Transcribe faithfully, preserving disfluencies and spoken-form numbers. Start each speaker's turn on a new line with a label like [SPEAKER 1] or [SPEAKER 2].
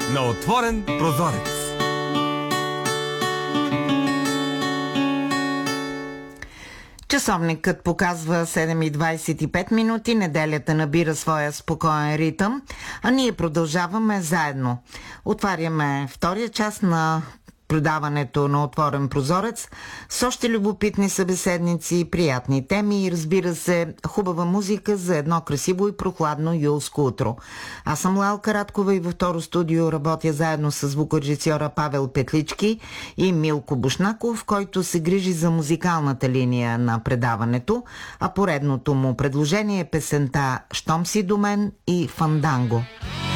[SPEAKER 1] на отворен прозорец.
[SPEAKER 2] Часовникът показва седем и двадесет и пет минути, неделята набира своя спокоен ритъм, а ние продължаваме заедно. Отваряме втория част на предаването на Отворен прозорец с още любопитни събеседници, приятни теми и, разбира се, хубава музика за едно красиво и прохладно юлско утро. Аз съм Лалка Радкова и във второ студио работя заедно с звукорежисьора Павел Петлички и Милко Бушнаков, който се грижи за музикалната линия на предаването, а поредното му предложение е песента «Щом си до мен» и «Фанданго».